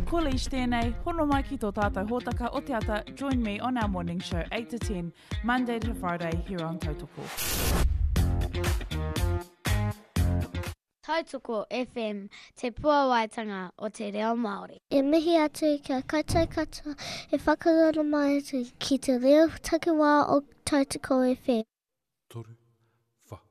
Ko leish tēnei, hono mai ki tō tātou hōtaka o te ata. Join me on our morning show 8 to 10, Monday to Friday, here on Tautoko. Tautoko FM, te puawaitanga o te reo Māori. E mihi atu kia koutou katoa e whakarara mai atu ki te reo takiwā o Tautoko FM. Toru.